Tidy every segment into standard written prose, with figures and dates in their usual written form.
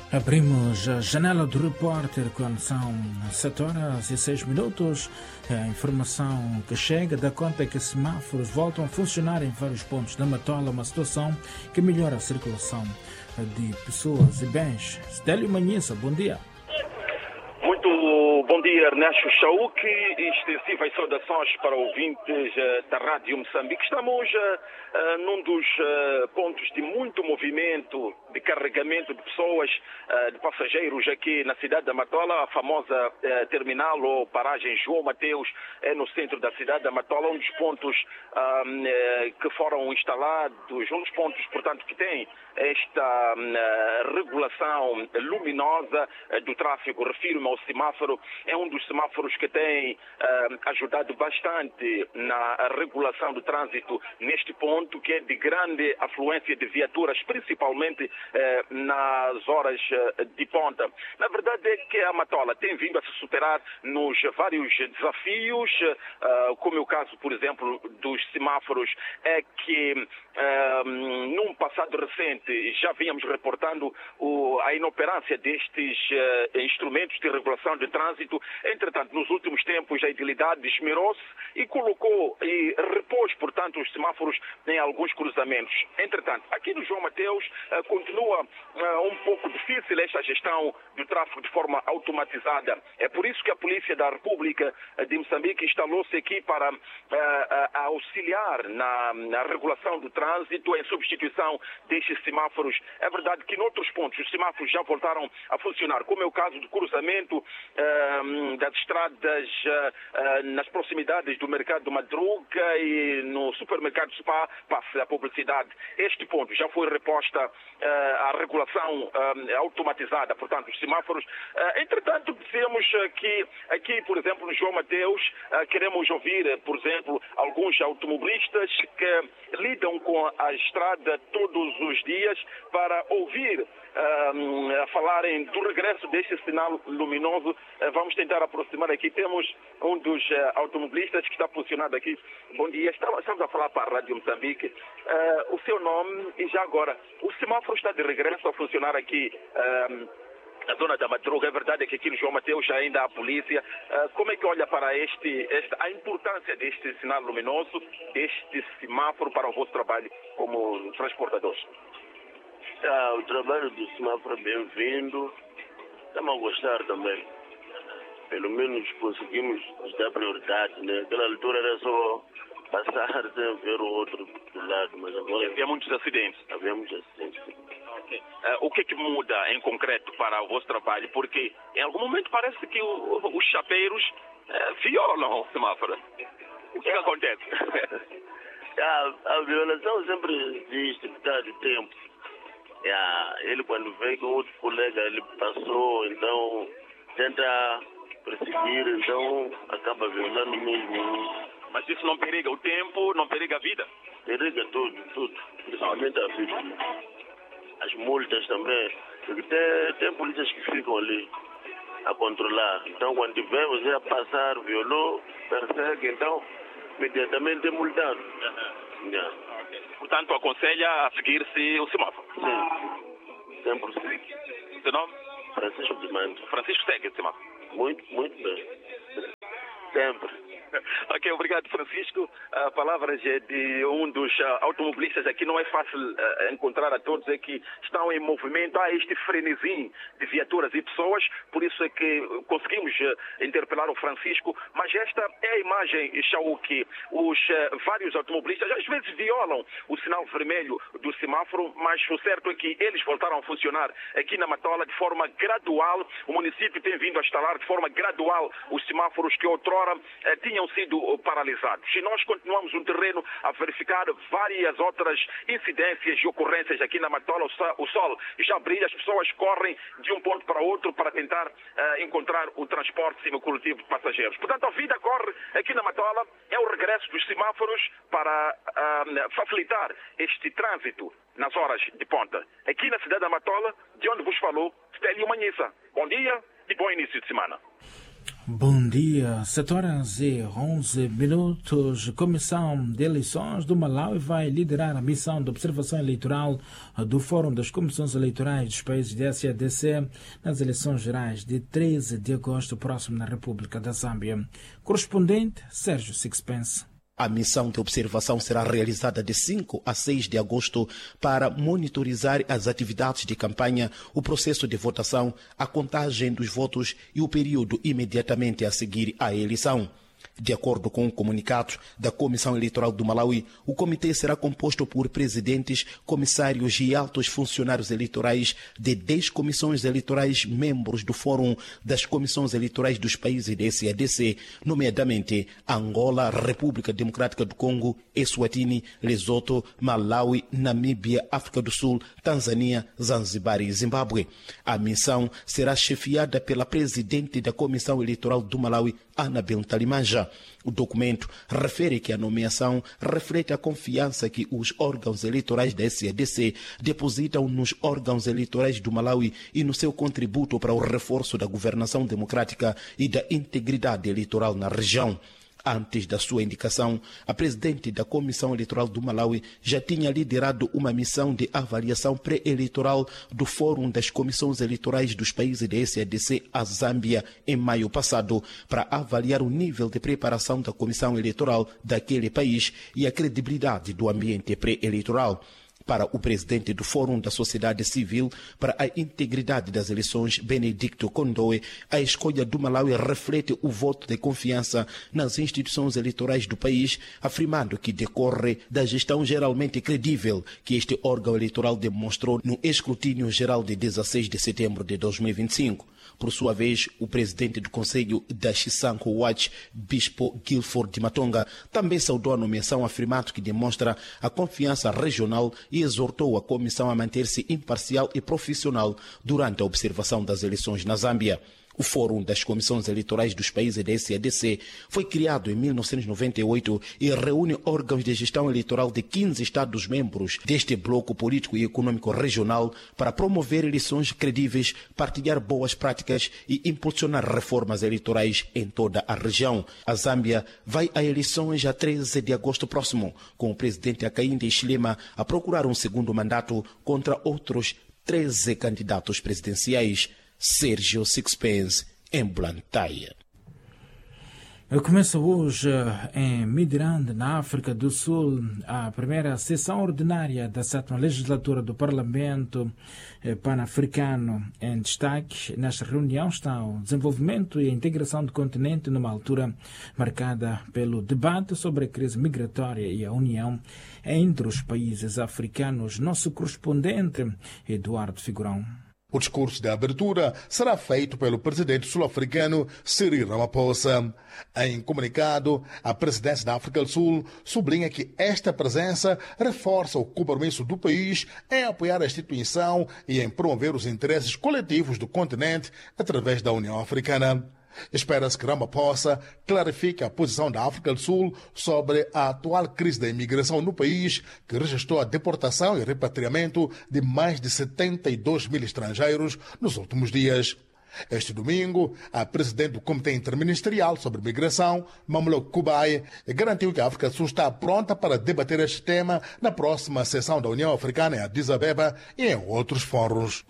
Abrimos a janela do repórter quando são 7 horas e 6 minutos. A informação que chega dá conta que semáforos voltam a funcionar em vários pontos da Matola, uma situação que melhora a circulação de pessoas e bens. Stélio Manhissa, bom dia. Muito bom dia, Ernesto Chauque, e extensivas saudações para ouvintes da Rádio Moçambique. Estamos num dos pontos de muito movimento, de carregamento de pessoas, de passageiros aqui na cidade da Matola, a famosa terminal ou paragem João Mateus, no centro da cidade da Matola, um dos pontos que foram instalados, um dos pontos, portanto, que tem esta regulação luminosa do tráfego. Refiro-me ao semáforo, é um dos semáforos que tem ajudado bastante na regulação do trânsito neste ponto, que é de grande afluência de viaturas, principalmente nas horas de ponta. Na verdade é que a Matola tem vindo a se superar nos vários desafios, como é o caso, por exemplo, dos semáforos, é que num passado recente já vínhamos reportando a inoperância destes instrumentos de regulação de trânsito. Entretanto, nos últimos tempos, a idilidade esmerou-se e colocou e repôs, portanto, os semáforos em alguns cruzamentos. Entretanto, aqui no João Mateus continua um pouco difícil esta gestão do tráfego de forma automatizada. É por isso que a Polícia da República de Moçambique instalou-se aqui para auxiliar na regulação do trânsito em substituição destes semáforos. É verdade que noutros pontos os semáforos já voltaram a funcionar, como é o caso do cruzamento das estradas nas proximidades do mercado do Madruga e no supermercado Spa, passa a publicidade. Este ponto já foi reposta a regulação automatizada, portanto, os semáforos. Entretanto, dizemos que aqui, por exemplo, no João Mateus, queremos ouvir, por exemplo, alguns automobilistas que lidam com a estrada todos os dias para ouvir falarem do regresso deste sinal luminoso. Vamos tentar aproximar aqui. Temos um dos automobilistas que está posicionado aqui. Bom dia, estamos a falar para a Rádio Moçambique. O seu nome e já agora, o semáforo está de regresso a funcionar aqui na zona da Madruga. É verdade que aqui no João Mateus já ainda há polícia. Como é que olha para a importância deste sinal luminoso, deste semáforo para o vosso trabalho como transportadores? O trabalho do semáforo é bem-vindo. Estamos a gostar também. Pelo menos conseguimos dar prioridade, né? Naquela altura era só passar sem ver o outro do lado, mas agora... Havia muitos acidentes. Havia muitos acidentes. Okay. O que é que muda em concreto para o vosso trabalho? Porque em algum momento parece que os chapeiros violam o semáforo. O que acontece? A violação sempre existe, está de tempo. Ele quando vê que o outro colega ele passou, então tenta perseguir, então acaba violando mesmo. Mas isso não periga o tempo, não periga a vida? Periga tudo, principalmente a vida. As multas também, porque tem polícias que ficam ali a controlar. Então quando vê você a passar, violou, persegue, então imediatamente é multado. Okay. Portanto, aconselha a seguir-se o semáforo? Sim, 100%. Seu nome? Francisco de Manto. Francisco segue o semáforo? Muito bem. Sempre. Ok, obrigado, Francisco. Palavras de um dos automobilistas aqui. Não é fácil encontrar a todos que estão em movimento. Há este frenesi de viaturas e pessoas, por isso é que conseguimos interpelar o Francisco. Mas esta é a imagem, Chauque. Os vários automobilistas às vezes violam o sinal vermelho do semáforo, mas o certo é que eles voltaram a funcionar aqui na Matola de forma gradual. O município tem vindo a instalar de forma gradual os semáforos que outrora tinham sido paralisados. E nós continuamos no terreno a verificar várias outras incidências e ocorrências aqui na Matola. O sol já brilha, as pessoas correm de um ponto para outro para tentar encontrar o transporte semicoletivo de passageiros. Portanto, a vida corre aqui na Matola. É o regresso dos semáforos para facilitar este trânsito nas horas de ponta. Aqui na cidade da Matola, de onde vos falou, Stélio Manhissa. Bom dia e bom início de semana. Bom dia, 7h11. Comissão de Eleições do Malawi vai liderar a missão de observação eleitoral do Fórum das Comissões Eleitorais dos países da SADC nas eleições gerais de 13 de agosto próximo na República da Zâmbia. Correspondente Sérgio Sixpence. A missão de observação será realizada de 5 a 6 de agosto para monitorizar as atividades de campanha, o processo de votação, a contagem dos votos e o período imediatamente a seguir à eleição. De acordo com o comunicado da Comissão Eleitoral do Malawi, o comitê será composto por presidentes, comissários e altos funcionários eleitorais de 10 comissões eleitorais membros do Fórum das Comissões Eleitorais dos países da SADC, nomeadamente Angola, República Democrática do Congo, Eswatini, Lesoto, Malawi, Namíbia, África do Sul, Tanzânia, Zanzibar e Zimbábue. A missão será chefiada pela presidente da Comissão Eleitoral do Malawi, Anabel Talimanja. O documento refere que a nomeação reflete a confiança que os órgãos eleitorais da SADC depositam nos órgãos eleitorais do Malawi e no seu contributo para o reforço da governação democrática e da integridade eleitoral na região. Antes da sua indicação, a presidente da Comissão Eleitoral do Malawi já tinha liderado uma missão de avaliação pré-eleitoral do Fórum das Comissões Eleitorais dos países da SADC à Zâmbia em maio passado, para avaliar o nível de preparação da Comissão Eleitoral daquele país e a credibilidade do ambiente pré-eleitoral. Para o presidente do Fórum da Sociedade Civil para a Integridade das Eleições, Benedicto Kondoe, a escolha do Malawi reflete o voto de confiança nas instituições eleitorais do país, afirmando que decorre da gestão geralmente credível que este órgão eleitoral demonstrou no escrutínio geral de 16 de setembro de 2025. Por sua vez, o presidente do Conselho da Chisanko Watch, Bispo Guilford de Matonga, também saudou a nomeação, afirmando que demonstra a confiança regional e exortou a comissão a manter-se imparcial e profissional durante a observação das eleições na Zâmbia. O Fórum das Comissões Eleitorais dos países da SADC foi criado em 1998 e reúne órgãos de gestão eleitoral de 15 Estados-membros deste bloco político e econômico regional para promover eleições credíveis, partilhar boas práticas e impulsionar reformas eleitorais em toda a região. A Zâmbia vai a eleições a 13 de agosto próximo, com o presidente Hakainde Hichilema a procurar um segundo mandato contra outros 13 candidatos presidenciais. Sérgio Sixpence, em Blantyre. Começa hoje em Midrand, na África do Sul, a primeira sessão ordinária da 7ª legislatura do Parlamento Pan-Africano. Em destaque nesta reunião está o desenvolvimento e a integração do continente numa altura marcada pelo debate sobre a crise migratória e a união entre os países africanos. Nosso correspondente, Eduardo Figurão. O discurso de abertura será feito pelo presidente sul-africano Cyril Ramaphosa. Em comunicado, a presidência da África do Sul sublinha que esta presença reforça o compromisso do país em apoiar a instituição e em promover os interesses coletivos do continente através da União Africana. Espera-se que Ramaphosa clarifique a posição da África do Sul sobre a atual crise da imigração no país, que registrou a deportação e repatriamento de mais de 72 mil estrangeiros nos últimos dias. Este domingo, a presidente do Comitê Interministerial sobre Migração, Mamlok Kubayi, garantiu que a África do Sul está pronta para debater este tema na próxima sessão da União Africana em Addis Abeba e em outros fóruns.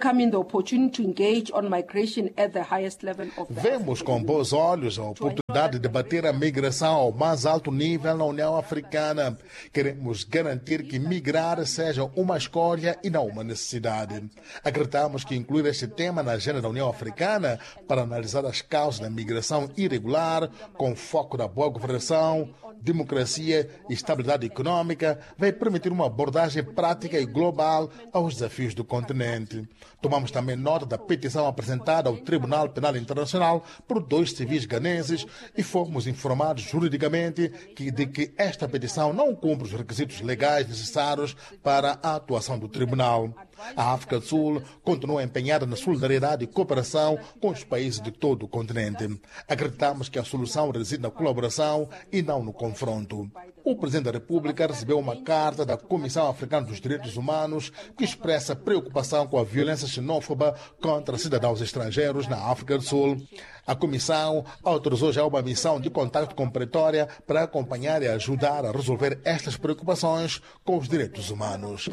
Vemos com bons olhos a oportunidade de debater a migração ao mais alto nível na União Africana. Queremos garantir que migrar seja uma escolha e não uma necessidade. Acreditamos que incluir este tema na agenda da União Africana para analisar as causas da migração irregular, com foco na boa governação, democracia e estabilidade econômica, vai permitir uma abordagem prática e global aos desafios do continente. Tomamos também nota da petição apresentada ao Tribunal Penal Internacional por 2 civis ganeses e fomos informados juridicamente de que esta petição não cumpre os requisitos legais necessários para a atuação do tribunal. A África do Sul continua empenhada na solidariedade e cooperação com os países de todo o continente. Acreditamos que a solução reside na colaboração e não no confronto. O Presidente da República recebeu uma carta da Comissão Africana dos Direitos Humanos que expressa preocupação com a violência xenófoba contra cidadãos estrangeiros na África do Sul. A Comissão autorizou já uma missão de contato com Pretória para acompanhar e ajudar a resolver estas preocupações com os direitos humanos.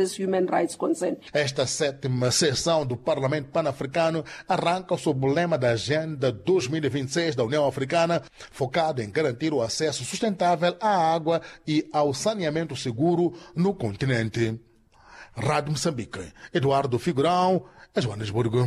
Esta 7ª sessão do Parlamento Pan-Africano arranca sob o lema da Agenda 2026 da União Africana, focado em garantir o acesso sustentável à água e ao saneamento seguro no continente. Rádio Moçambique, Eduardo Figurão, Joanesburgo.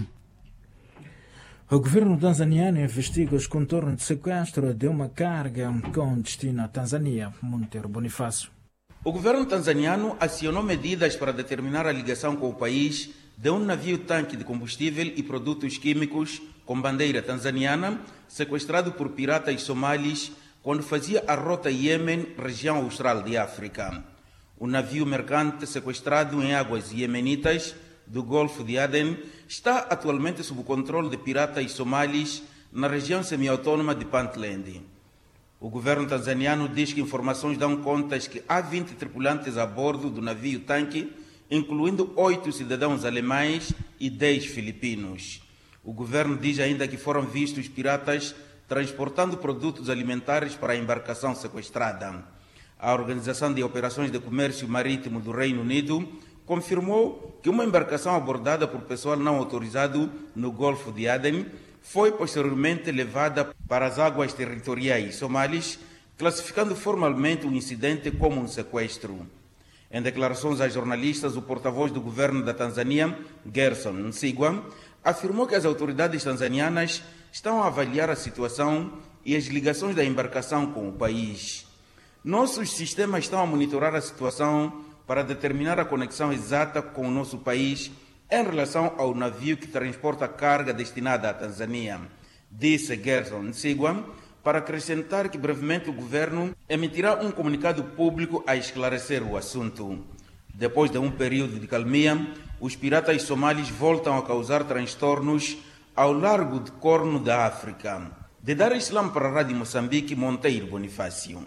O governo tanzaniano investiga os contornos de sequestro de uma carga com destino à Tanzânia. Monteiro Bonifácio. O governo tanzaniano acionou medidas para determinar a ligação com o país de um navio-tanque de combustível e produtos químicos com bandeira tanzaniana, sequestrado por piratas somalis quando fazia a rota Iêmen, região austral de África. O navio mercante sequestrado em águas iemenitas do Golfo de Aden está atualmente sob o controle de piratas somalis na região semi-autônoma de Puntland. O governo tanzaniano diz que informações dão conta que há 20 tripulantes a bordo do navio-tanque, incluindo 8 cidadãos alemães e 10 filipinos. O governo diz ainda que foram vistos piratas transportando produtos alimentares para a embarcação sequestrada. A Organização de Operações de Comércio Marítimo do Reino Unido confirmou que uma embarcação abordada por pessoal não autorizado no Golfo de Aden foi posteriormente levada para as águas territoriais somalis, classificando formalmente o incidente como um sequestro. Em declarações a jornalistas, o porta-voz do governo da Tanzânia, Gerson Msigwa, afirmou que as autoridades tanzanianas estão a avaliar a situação e as ligações da embarcação com o país. Nossos sistemas estão a monitorar a situação para determinar a conexão exata com o nosso país em relação ao navio que transporta carga destinada à Tanzânia, disse Gerson Msigwa, para acrescentar que brevemente o governo emitirá um comunicado público a esclarecer o assunto. Depois de um período de calmia, os piratas somalis voltam a causar transtornos ao largo do Corno da África. De Dar es Salaam para a Rádio Moçambique, Monteiro Bonifácio.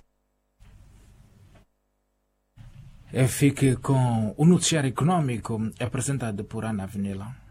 Fique com o noticiário econômico apresentado por Ana Avenila.